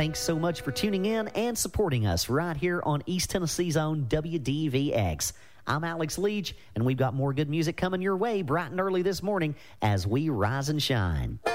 thanks so much for tuning in and supporting us right here on East Tennessee's own WDVX. I'm Alex Leach, and we've got more good music coming your way bright and early this morning as we rise and shine.